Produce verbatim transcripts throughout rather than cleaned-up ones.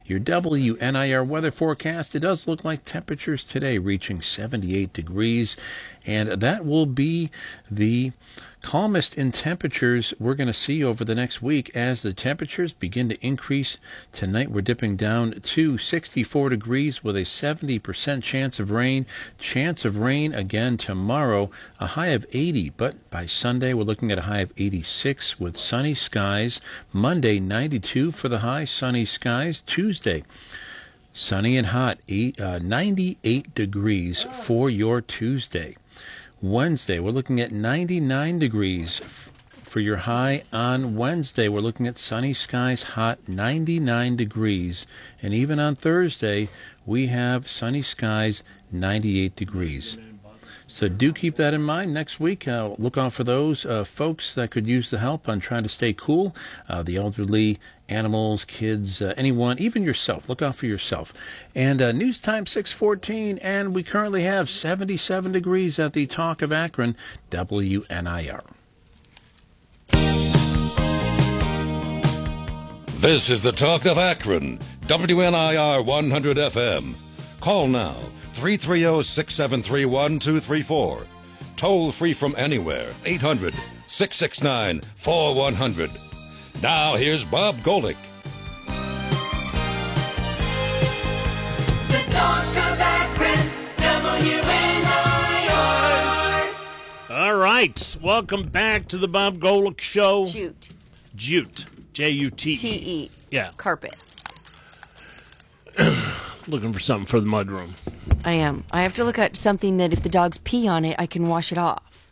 your W N I R weather forecast. It does look like temperatures today reaching seventy-eight degrees, and that will be the calmest in temperatures we're going to see over the next week as the temperatures begin to increase. Tonight we're dipping down to sixty-four degrees with a seventy percent chance of rain. Chance of rain again tomorrow, a high of eighty, but by Sunday we're looking at a high of eighty-six with sunny skies. Monday, ninety-two for the high, sunny skies. Tuesday, sunny and hot, eight, uh, ninety-eight degrees for your Tuesday. Wednesday, we're looking at ninety-nine degrees for your high on Wednesday. We're looking at sunny skies, hot, ninety-nine degrees. And even on Thursday, we have sunny skies, ninety-eight degrees. So do keep that in mind. Next week, uh, look out for those uh, folks that could use the help on trying to stay cool. Uh, the elderly, animals, kids, uh, anyone, even yourself. Look out for yourself. And uh, news time six fourteen, and we currently have seventy-seven degrees at the Talk of Akron, W N I R. This is the Talk of Akron, W N I R one hundred F M. Call now, three three zero, six seven three, one two three four. Toll free from anywhere, eight hundred, six six nine, four one zero zero. Now here's Bob Golick. The Talk of Akron, W N I R. All right, welcome back to the Bob Golick Show. Jute. Jute. J U T E. T E. Yeah. Carpet. Looking for something for the mudroom. I am. I have to look at something that if the dogs pee on it, I can wash it off.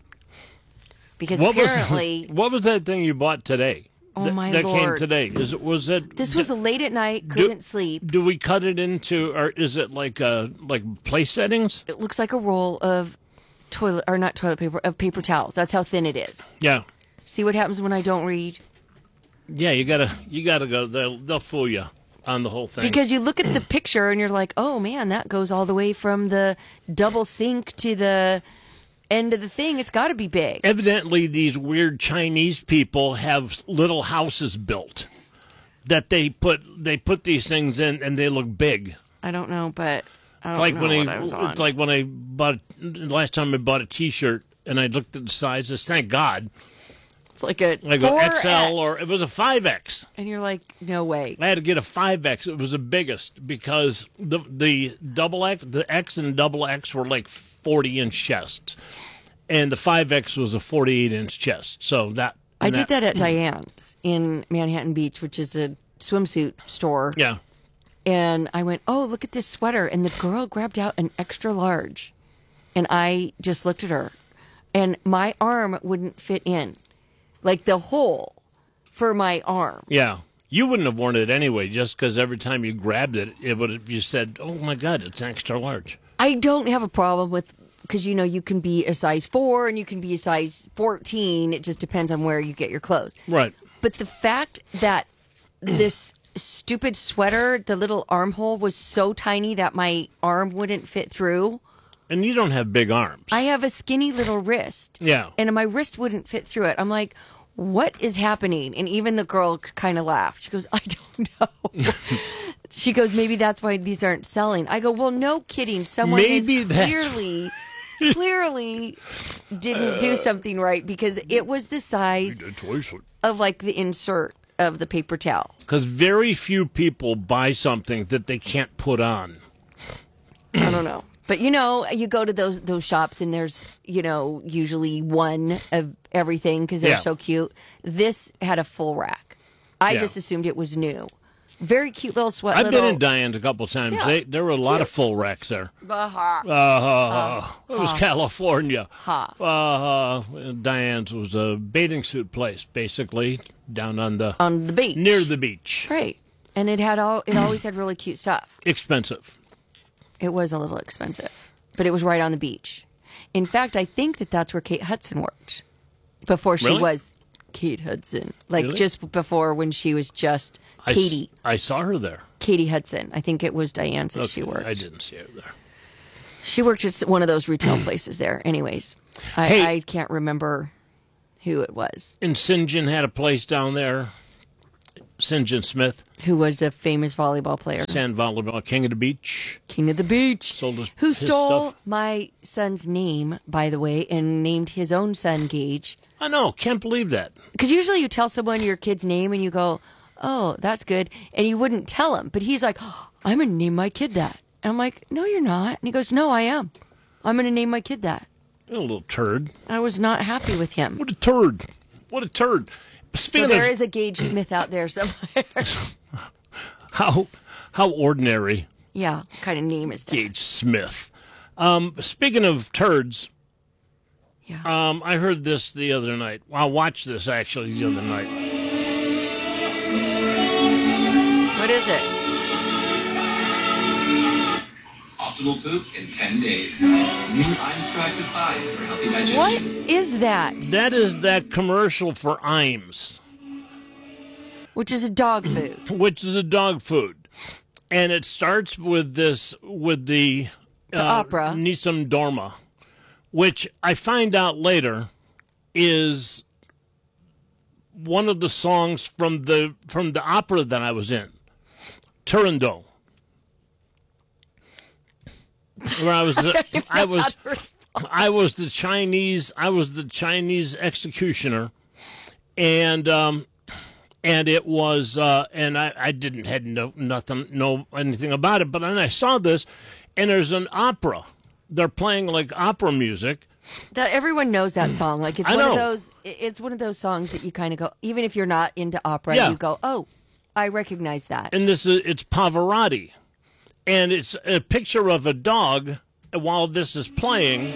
Because What apparently... was, what was that thing you bought today? Oh, that, my that Lord. came today. Is it was it? This was do, late at night, couldn't sleep. Do we cut it into, or is it like uh like place settings? It looks like a roll of toilet, or not toilet paper, of paper towels. That's how thin it is. Yeah. See what happens when I don't read? Yeah, you gotta you gotta go. They'll they'll fool you on the whole thing. Because you look at the picture and you're like, oh man, that goes all the way from the double sink to the end of the thing. It's got to be big. Evidently, these weird Chinese people have little houses built that they put they put these things in, and they look big. I don't know, but I don't It's like know when what I, I was on. it's like when I bought last time I bought a T-shirt, and I looked at the sizes. Thank God, It's like a I go four X L X. or it was a five X. And you're like, no way. I had to get a five X. It was the biggest because the the double X, the X and double X were like forty inch chests, and the five X was a forty-eight inch chest. So that I did that at Diane's in Manhattan Beach, which is a swimsuit store. Yeah. And I went, oh, look at this sweater. And the girl grabbed out an extra large. And I just looked at her. And my arm wouldn't fit in. Like the hole for my arm. Yeah. You wouldn't have worn it anyway, just because every time you grabbed it, it would have, you said, oh, my God, it's extra large. I don't have a problem with, because, you know, you can be a size four and you can be a size fourteen. It just depends on where you get your clothes. Right. But the fact that this stupid sweater, the little armhole was so tiny that my arm wouldn't fit through. And you don't have big arms. I have a skinny little wrist. Yeah. And my wrist wouldn't fit through it. I'm like, what is happening? And even the girl kind of laughed. She goes, I don't know. She goes, maybe that's why these aren't selling. I go, well, no kidding. Someone Maybe is that's- clearly, clearly didn't do something right because it was the size of like the insert of the paper towel. Because very few people buy something that they can't put on. I don't know. But, you know, you go to those those shops and there's, you know, usually one of everything because they're Yeah. so cute. This had a full rack. I Yeah. just assumed it was new. Very cute little sweat. I've little... been in Diane's a couple times. Yeah, they, there were a it's lot cute. of full racks there. Uh-huh. Uh, it was California. Ha. Uh, Diane's was a bathing suit place, basically, down on the On the beach. near the beach. Right. And it had all. It always had really cute stuff. Expensive. It was a little expensive, but it was right on the beach. In fact, I think that that's where Kate Hudson worked before she Really? was Kate Hudson. Like Really? just before when she was just I s- Katie. I saw her there. Katie Hudson. I think it was Diane's that she Okay, worked. I didn't see her there. She worked at one of those retail places there. Anyways, I, Hey. I can't remember who it was. And St. John had a place down there. St. John Smith, Who was a famous volleyball player. sand volleyball, king of the beach. King of the beach. Sold his- who his stole stuff. my son's name, by the way, and named his own son Gage. I know, can't believe that. Because usually you tell someone your kid's name and you go, oh, that's good. And you wouldn't tell him. But he's like, oh, I'm going to name my kid that. And I'm like, no, you're not. And he goes, no, I am. I'm going to name my kid that. A little turd. I was not happy with him. What a turd. What a turd. So Speaking there of is a Gage Smith out there somewhere. how how ordinary, Yeah, what kind of name is that? Gage Smith. Um, speaking of turds, Yeah. um, I heard this the other night. I watched this actually the other night. What is it? Optimal poop in ten days. New Iams Proactive five for healthy digestion. What is that? That is that commercial for Iams, Which is a dog food. which is a dog food, and it starts with this with the, The opera. Nisam Dorma, which I find out later is one of the songs from the from the opera that I was in, Turandot. Where I was, the, I was, I was the Chinese, I was the Chinese executioner, and um, and it was, uh, and I, I didn't had no nothing, know anything about it, but then I saw this, and there's an opera. They're playing like opera music. That everyone knows that song. Like it's I one of know. those. It's one of those songs that you kind of go, even if you're not into opera, Yeah. you go, oh, I recognize that. And this is it's Pavarotti, and it's a picture of a dog while this is playing.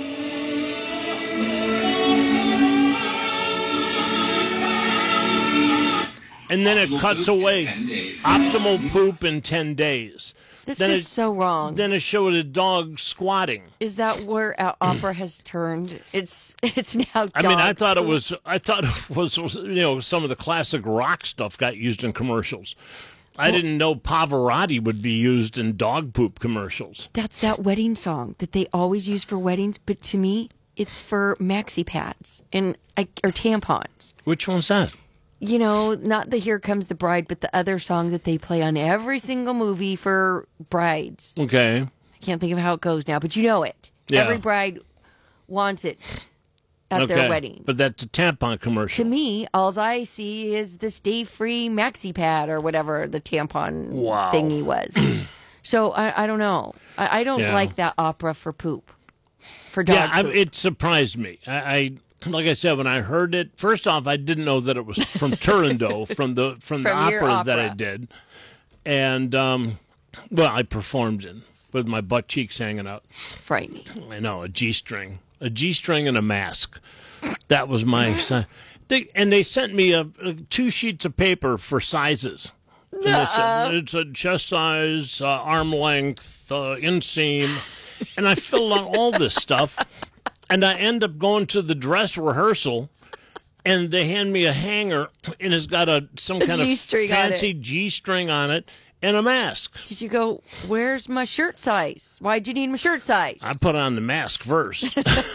And then it Optimal cuts poop in away. ten days. Optimal poop in ten days. This then is it- so wrong. Then it showed a dog squatting. Is that where our opera has turned? It's it's now. I mean, I dog thought it food. was. I thought it was. was, You know, some of the classic rock stuff got used in commercials. I didn't know Pavarotti would be used in dog poop commercials. That's that wedding song that they always use for weddings, but to me, it's for maxi pads and I, or tampons. Which one's that? You know, not the "Here Comes the Bride," but the other song that they play on every single movie for brides. Okay. I can't think of how it goes now, but you know it. Yeah. Every bride wants it at okay. their wedding. But that's a tampon commercial. To me, all I see is the Stay Free maxi pad or whatever the tampon Wow. thingy was. So I, I don't know. I, I don't Yeah. like that opera for poop. For dog yeah, I, poop. it surprised me. I, I like I said when I heard it. First off, I didn't know that it was from Turandot, from the from, the From your opera, that I opera. did, and um, well, I performed in with my butt cheeks hanging out. Frightening. I know, a G string, a G string, and a mask. That was my. si- They, and they sent me a, a two sheets of paper for sizes. And they said, it's a chest size, uh, arm length, uh, inseam, and I filled out all this stuff, and I end up going to the dress rehearsal, and they hand me a hanger, and it's got a some kind of G-string on fancy G string on it and a mask. Did you go, where's my shirt size? Why'd you need my shirt size? I put on the mask first.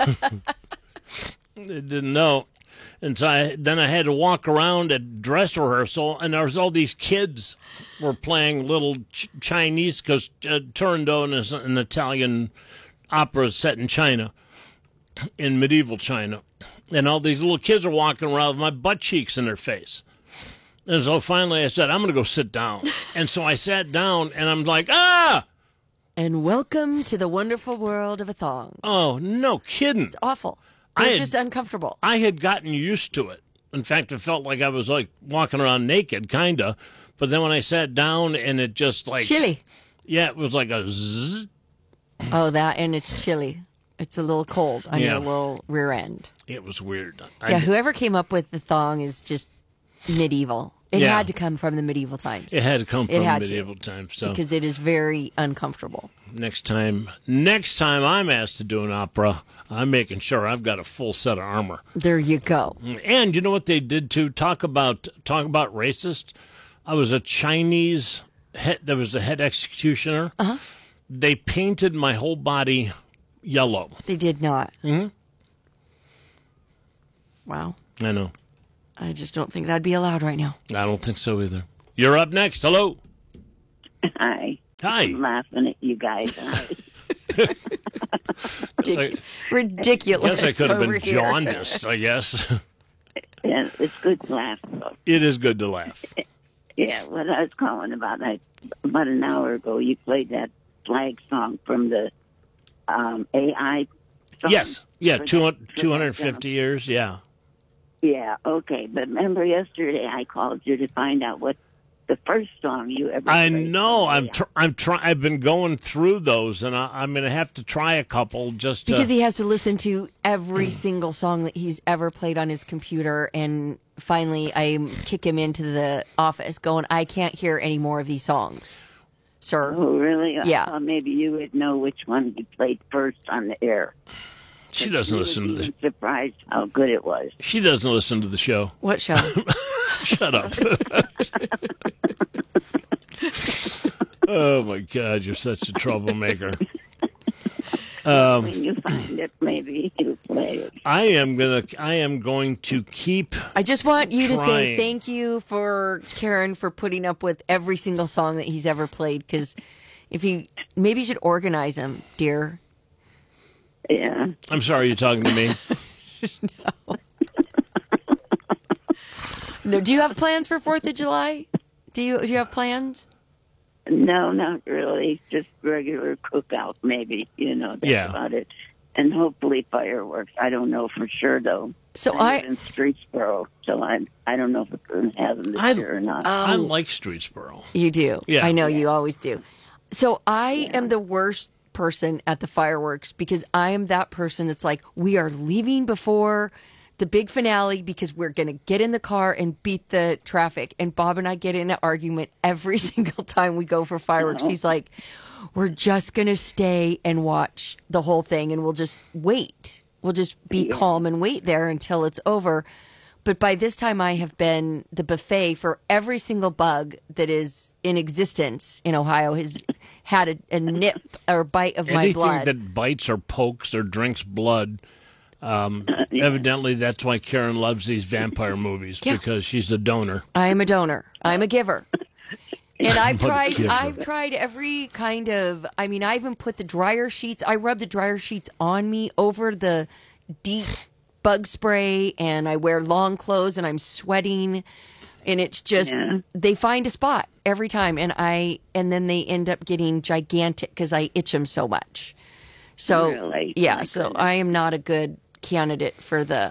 They didn't know. And so I, then I had to walk around at dress rehearsal, and there was all these kids were playing little ch- Chinese, because uh, Turandot is an Italian opera set in China, in medieval China. And all these little kids are walking around with my butt cheeks in their face. And so finally I said, I'm going to go sit down. And so I sat down, and I'm like, ah! And welcome to the wonderful world of a thong. Oh, no kidding. Awful. I It's had- just uncomfortable. I had gotten used to it. In fact, it felt like I was like walking around naked, kind of. But then when I sat down and it just like, Chilly. yeah, it was like a zzz. Oh, that, and it's chilly. It's a little cold on Yeah. your little rear end. It was weird. I, Yeah, whoever came up with the thong is just medieval. It Yeah. had to come from the medieval times It had to come It from had to. medieval times. So because it is very uncomfortable. next time, next time I'm asked to do an opera, I'm making sure I've got a full set of armor. There you go. And you know what they did too? Talk about talk about racist. I was a Chinese head. There was a head executioner. Uh-huh. They painted my whole body yellow. They did not. Mm-hmm. Wow. I know. I just don't think that'd be allowed right now. I don't think so either. You're up next. Hello. Hi. Hi. I'm laughing at you guys. Hi. Ridic- ridiculous. Guess I could have over been here. jaundiced, I guess. Yeah, it's good to laugh. Though. It is good to laugh. Yeah, what I was calling about, I, about an hour ago, you played that flag song from the um, A I song. Yes. Yeah, For two that- hundred, for two that hundred fifty years. Yeah. Yeah, okay. But remember yesterday I called you to find out what the first song you ever I played know. from I'm A I. tr- I'm try- I've been going through those, and I- I'm going to have to try a couple just to. Because he has to listen to every single song that he's ever played on his computer. And finally, I kick him into the office going, I can't hear any more of these songs, sir. Oh, really? Yeah. I thought maybe you would know which one you played first on the air. she doesn't You was listen to the. even surprised how good it was. She doesn't listen to the show. What show? Shut up. Oh my God, you're such a troublemaker. Um, When you find it, maybe you play it. I am gonna. I am going to keep. I just want you to say Trying. thank you for Karen for putting up with every single song that he's ever played. Because if he, maybe you should organize him, dear. Yeah. I'm sorry, you're talking to me. No, do you have plans for Fourth of July? Do you do you have plans? No, not really. Just regular cookout, maybe. You know, that's Yeah. about it. And hopefully fireworks. I don't know for sure, though. So I I, live in Streetsboro, so I I don't know if we're going to have them this I- year or not. I like Streetsboro. you do. Yeah. I know you always do. So I am the worst person at the fireworks because I am that person that's like, we are leaving before the big finale because we're going to get in the car and beat the traffic. And Bob and I get in an argument every single time we go for fireworks. He's like, we're just going to stay and watch the whole thing and we'll just wait. We'll just be calm and wait there until it's over. But by this time, I have been the buffet for every single bug that is in existence in Ohio has had a, a nip or bite of my Anything blood. that bites or pokes or drinks blood. Um, Evidently, that's why Karen loves these vampire movies Yeah. because she's a donor. I am a donor. I'm a giver. And I've What a tried giver. I've tried every kind of I mean, I even put the dryer sheets I rub the dryer sheets on me over the deep bug spray and I wear long clothes and I'm sweating and it's just Yeah. they find a spot every time and I and then they end up getting gigantic because I itch them so much. So Really? yeah, My so goodness. I am not a good candidate for the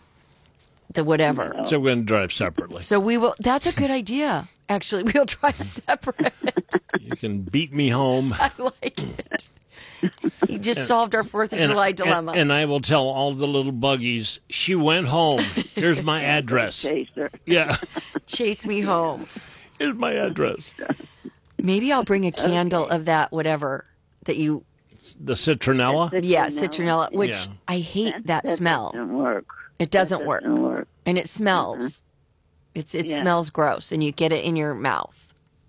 the whatever. So we're going to drive separately. So we will. That's a good idea. Actually, we'll drive separate. You can beat me home. I like it. You just solved our Fourth of July dilemma. And, and I will tell all the little buggies, she went home. Here's my address. Chaser. Yeah, Chase me home. here's my address. Maybe I'll bring a candle of that whatever that you. The citronella. Yeah, citronella, which Yeah. I hate that, That smell. doesn't work. It doesn't work, Doesn't work. and it smells. It's it Yeah. smells gross, and you get it in your mouth.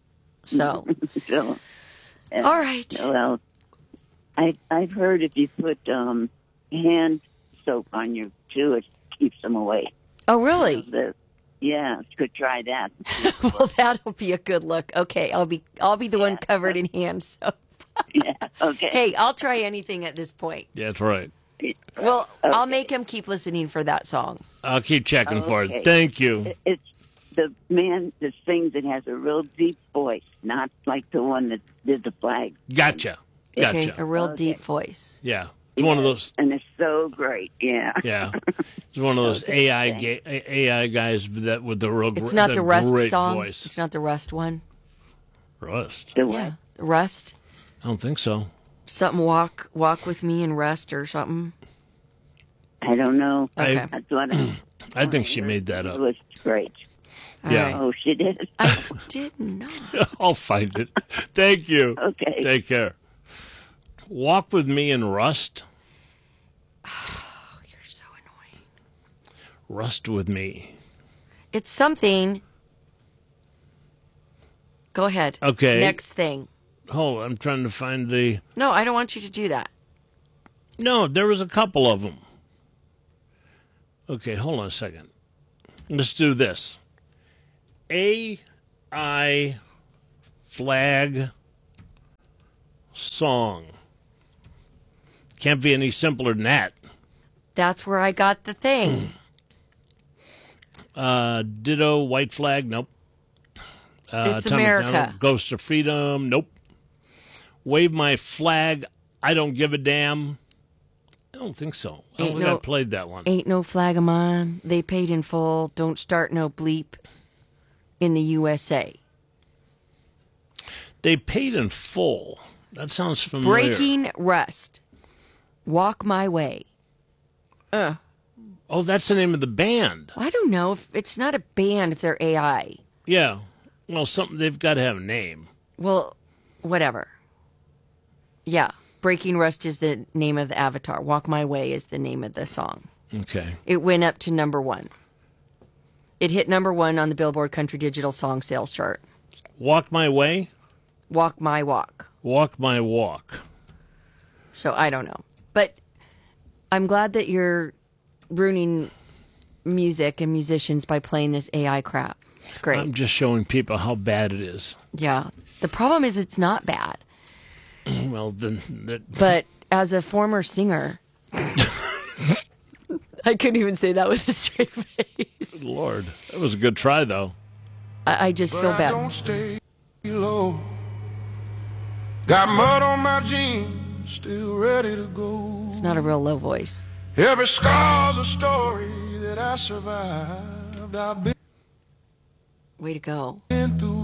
So, So, uh, all right. well, I I've heard if you put um, hand soap on your too, it keeps them away. Oh, really? The, yeah, you could try that. Well, that'll be a good look. Okay, I'll be I'll be the one covered in hand soap. Yeah. Okay. Hey, I'll try anything at this point. Yeah, that's right. Well, I'll make him keep listening for that song. I'll keep checking for it. Okay. Thank you. It's the man that sings that has a real deep voice, not like the one that did the flag. Gotcha. Gotcha. Okay, a real Okay. deep voice. Yeah. It's one of those. And it's so great. Yeah. Yeah. It's one of those A I ga- A I guys that with the real. It's gr- not the Rust great song. Voice. It's not the Rust one. Rust. The what? Yeah, the Rust. I don't think so. Something walk walk with me and rest or something. I don't know. Okay. I- That's what I. I think she made that It up. was great. All Yeah. right. Oh, she did. I did not. I'll find it. Thank you. Okay. Take care. Walk with me in Rust. You're so annoying. Rust with me. It's something. Go ahead. Okay. Next thing. Oh, I'm trying to find the. No, I don't want you to do that. No, there was a couple of them. Okay, hold on a second. Let's do this. A I flag song. Can't be any simpler than that. That's where I got the thing. Uh, ditto, white flag, nope. Uh, It's Thomas America. Donald, Ghost of Freedom, nope. Wave my flag, I don't give a damn. I don't think so. I don't Ain't think I no- played that one. Ain't no flag of mine. They paid in full. Don't start no bleep in the U S A. They paid in full. That sounds familiar. Breaking Rust. Walk My Way. Uh, Oh, that's the name of the band. I don't know if it's not a band if they're A I. Yeah. Well, something they've got to have a name. Well, whatever. Yeah. Breaking Rust is the name of the avatar. Walk My Way is the name of the song. Okay. It went up to number one. It hit number one on the Billboard Country Digital Song Sales chart. Walk My Way, Walk My Walk. Walk My Walk. So I don't know. But I'm glad that you're ruining music and musicians by playing this A I crap. It's great. I'm just showing people how bad it is. Yeah. The problem is it's not bad. Well, then, that, But as a former singer, I couldn't even say that with a straight face. Lord, that was a good try, though. I, I just feel I bad. don't stay low. Got mud on my jeans, still ready to go. It's not a real low voice. Every scar's a story that I survived. I've been Way to go. through